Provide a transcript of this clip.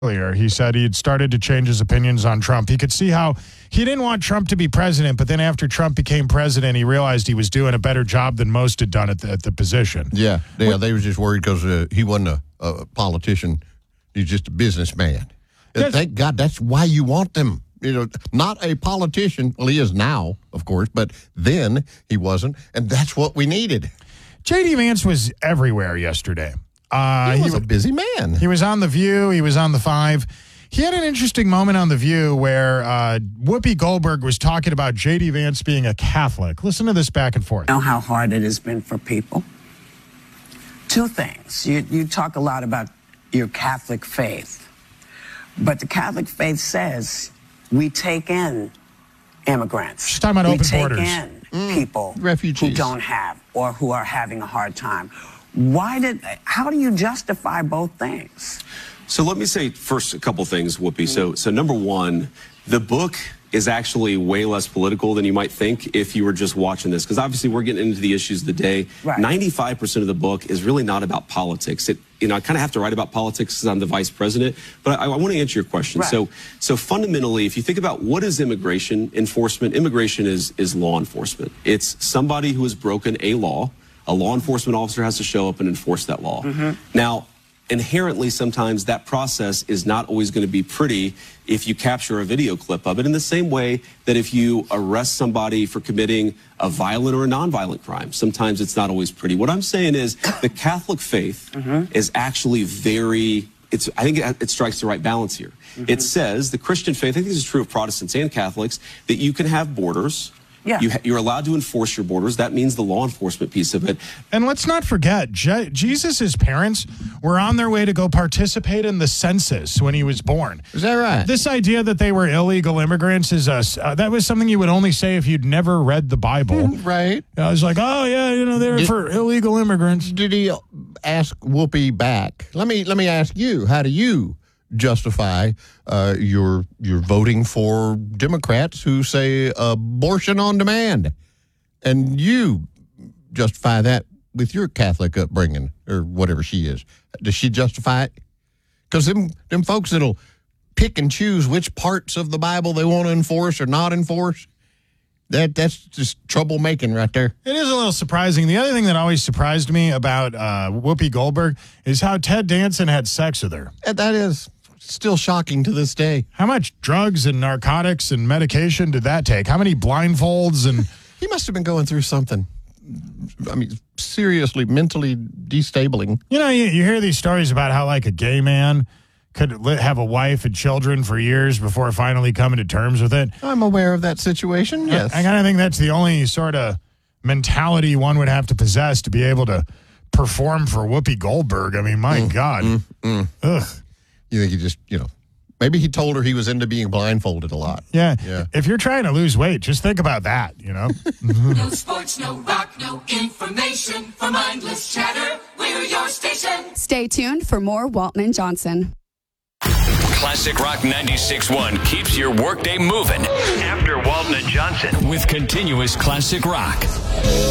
earlier. He said he had started to change his opinions on Trump. He could see how he didn't want Trump to be president, but then after Trump became president, he realized he was doing a better job than most had done at the position. Yeah, they were just worried because he wasn't a politician. He's just a businessman. Thank God, that's why you want them. You know, not a politician. Well, he is now, of course, but then he wasn't, and that's what we needed. J.D. Vance was everywhere yesterday. He was a busy man. He was on The View. He was on The Five. He had an interesting moment on The View where Whoopi Goldberg was talking about J.D. Vance being a Catholic. Listen to this back and forth. You know how hard it has been for people? Two things. You talk a lot about your Catholic faith, but the Catholic faith says we take in immigrants. She's talking about open borders. We take in people refugees who don't have or who are having a hard time. How do you justify both things? So let me say first a couple things, Whoopi. So number one, the book is actually way less political than you might think if you were just watching this, because obviously we're getting into the issues of the day. Right. 95% of the book is really not about politics. I kind of have to write about politics because I'm the vice president, but I want to answer your question. Right. So fundamentally, if you think about what is immigration enforcement, immigration is law enforcement. It's somebody who has broken a law. A law enforcement officer has to show up and enforce that law. Now, inherently, sometimes that process is not always going to be pretty if you capture a video clip of it, in the same way that if you arrest somebody for committing a violent or a nonviolent crime, sometimes it's not always pretty. What I'm saying is the Catholic faith is actually I think it strikes the right balance here. It says, the Christian faith, I think this is true of Protestants and Catholics, that you can have borders. Yeah. You're allowed to enforce your borders. That means the law enforcement piece of it. And let's not forget, Jesus' parents were on their way to go participate in the census when he was born. Is that right? This idea that they were illegal immigrants is that was something you would only say if you'd never read the Bible. Right. I was like, oh yeah, they were for illegal immigrants. Did he ask Whoopi back? Let me ask you. How do you justify your voting for Democrats who say abortion on demand, and you justify that with your Catholic upbringing or whatever she is? Does she justify it? Because them folks that'll pick and choose which parts of the Bible they want to enforce or not enforce, that's just troublemaking right there. It is a little surprising. The other thing that always surprised me about Whoopi Goldberg is how Ted Danson had sex with her. That is still shocking to this day. How much drugs and narcotics and medication did that take? How many blindfolds? And he must have been going through something. I mean, seriously, mentally destabling. You know, you hear these stories about how, like, a gay man could have a wife and children for years before finally coming to terms with it. I'm aware of that situation, yes. I kind of think that's the only sort of mentality one would have to possess to be able to perform for Whoopi Goldberg. I mean, my God. Ugh. You think he just, maybe he told her he was into being blindfolded a lot. Yeah. If you're trying to lose weight, just think about that, No sports, no rock, no information. For mindless chatter, we're your station. Stay tuned for more Walton & Johnson. Classic Rock 96.1 keeps your workday moving. After Walton & Johnson with continuous classic rock.